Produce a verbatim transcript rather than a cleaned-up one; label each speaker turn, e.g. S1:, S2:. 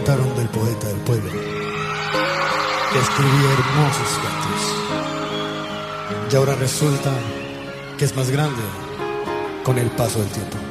S1: contaron del poeta del pueblo, que escribía hermosos cantos. Y ahora resulta que es más grande con el paso del tiempo.